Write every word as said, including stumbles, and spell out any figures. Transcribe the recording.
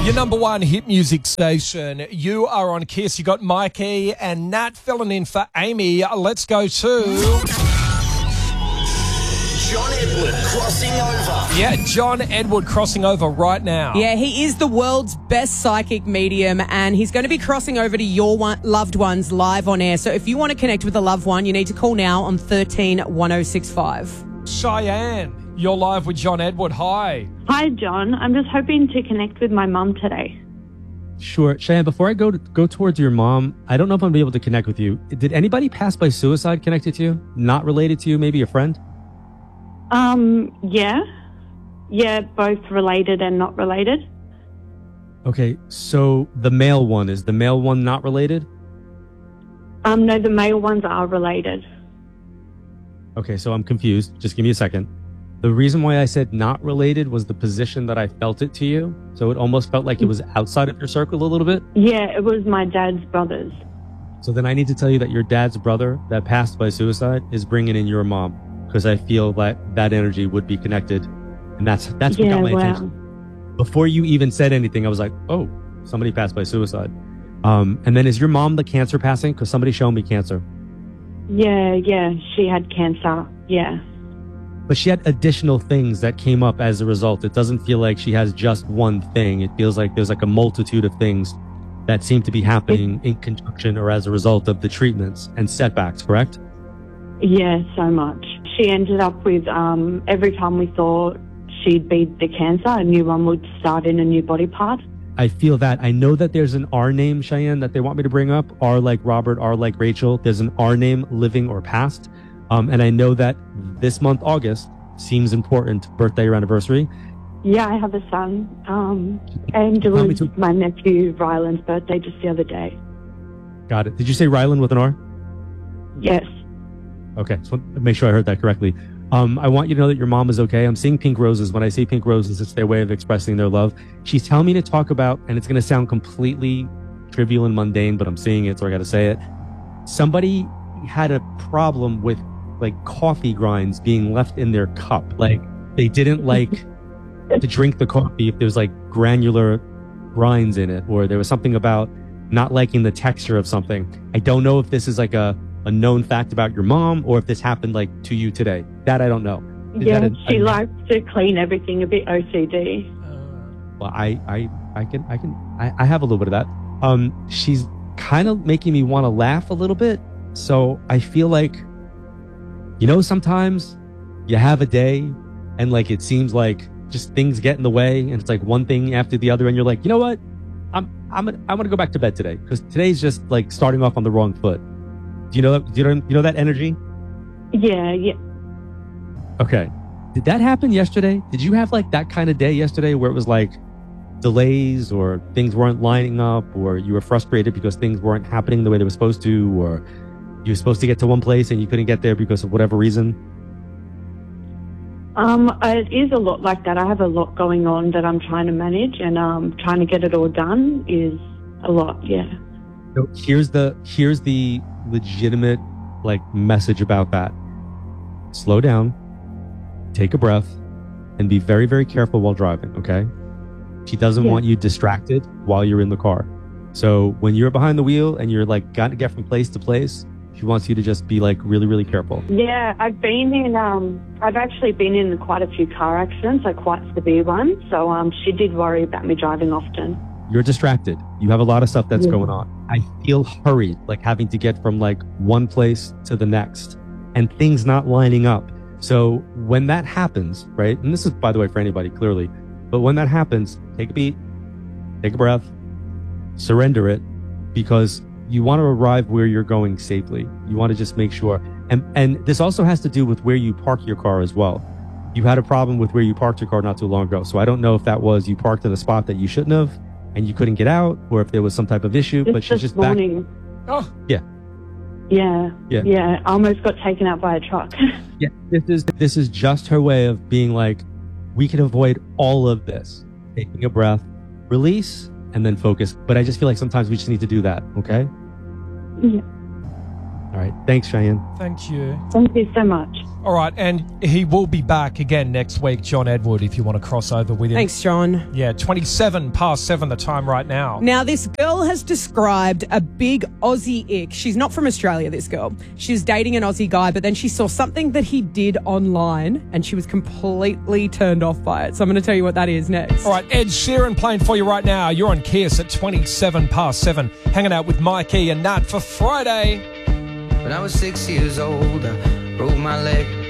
Your number one hit music station. You are on Kiss. You got Mikey and Nat filling in for Amy. Let's go to John Edward crossing over. Yeah, John Edward crossing over right now. Yeah, he is the world's best psychic medium, and he's going to be crossing over to your one, loved ones live on air. So if you want to connect with a loved one, you need to call now on thirteen one oh six five. Cheyenne, you're live with John Edward. Hi. Hi, John. I'm just hoping to connect with my mum today. Sure. Cheyenne, before I go to, go towards your mom, I don't know if I'm going to be able to connect with you. Did anybody pass by suicide connected to you? Not related to you? Maybe a friend? Um, yeah. Yeah, both related and not related. Okay, so the male one, is the male one not related? Um, no, the male ones are related. Okay, so I'm confused. Just give me a second. The reason why I said not related was the position that I felt it to you. So it almost felt like it was outside of your circle a little bit. Yeah, it was my dad's brothers. So then I need to tell you that your dad's brother that passed by suicide is bringing in your mom, because I feel that that energy would be connected. And that's that's what Yeah, got my wow. attention. Before you even said anything, I was like, oh, somebody passed by suicide. Um, and then is your mom the cancer passing? Because somebody showed me cancer. Yeah, yeah, she had cancer. Yeah. But she had additional things that came up as a result. It doesn't feel like she has just one thing. It feels like there's like a multitude of things that seem to be happening in conjunction or as a result of the treatments and setbacks, correct? Yeah, so much. She ended up with, um, every time we thought she'd beat the cancer, a new one would start in a new body part. I feel that. I know that there's an R name, Cheyenne, that they want me to bring up. R like Robert, R like Rachel. There's an R name, living or past. Um, and I know that this month, August, seems important, birthday or anniversary. Yeah, I have a son. Um, and it was my nephew Ryland's birthday just the other day. Got it. Did you say Ryland with an R? Yes. Okay, so make sure I heard that correctly. Um, I want you to know that your mom is okay. I'm seeing pink roses. When I say pink roses, it's their way of expressing their love. She's telling me to talk about, and it's going to sound completely trivial and mundane, but I'm seeing it, so I got to say it. Somebody had a problem with like coffee grinds being left in their cup. Like they didn't like to drink the coffee if there's like granular grinds in it, or there was something about not liking the texture of something. I don't know if this is like a a known fact about your mom, or if this happened like to you today. That I don't know. Is Yeah, that a, she a, likes to clean everything, a bit O C D. Well, I, I, I can, I can, I, I have a little bit of that. Um, she's kind of making me want to laugh a little bit. So I feel like, you know, sometimes you have a day and like it seems like just things get in the way, and it's like one thing after the other, and you're like, you know what, I'm, I'm, gonna, I'm gonna go back to bed today because today's just like starting off on the wrong foot. Do you know that? Do you know, you know that energy? Yeah, yeah. Okay. Did that happen yesterday? Did you have like that kind of day yesterday where it was like delays, or things weren't lining up, or you were frustrated because things weren't happening the way they were supposed to, or you were supposed to get to one place and you couldn't get there because of whatever reason? Um, it is a lot like that. I have a lot going on that I'm trying to manage, and um, trying to get it all done is a lot. Yeah. So here's the here's the legitimate like message about that. Slow down, take a breath, and be very, very careful while driving, okay? She doesn't Yeah. want you distracted while you're in the car. So when you're behind the wheel and you're like got to get from place to place, she wants you to just be like really, really careful. Yeah, I've been in, um, I've actually been in quite a few car accidents, like quite severe ones. So um, she did worry about me driving often. You're distracted. You have a lot of stuff that's Yeah. going on. I feel hurried, like having to get from like one place to the next and things not lining up. So when that happens, right? And this is, by the way, for anybody, clearly, but when that happens, take a beat, take a breath, surrender it, because you want to arrive where you're going safely. You want to just make sure. And, and this also has to do with where you park your car as well. You had a problem with where you parked your car not too long ago. So I don't know if that was you parked in a spot that you shouldn't have and you couldn't get out, or if there was some type of issue, Just but she's this just morning. back. Oh, Yeah. Yeah, Yeah. yeah. I almost got taken out by a truck. Yeah. This is, this is just her way of being like, we can avoid all of this. Taking a breath, release, and then focus. But I just feel like sometimes we just need to do that. Okay. Yeah. All right. Thanks, Cheyenne. Thank you. Thank you so much. All right, and he will be back again next week, John Edward, if you want to cross over with him. Thanks, John. Yeah, twenty-seven past seven the time right now. Now, this girl has described a big Aussie ick. She's not from Australia, this girl. She's dating an Aussie guy, but then she saw something that he did online and she was completely turned off by it. So I'm going to tell you what that is next. All right, Ed Sheeran playing for you right now. You're on Kiss at twenty-seven past seven, hanging out with Mikey and Nat for Friday. When I was six years old, I broke my leg.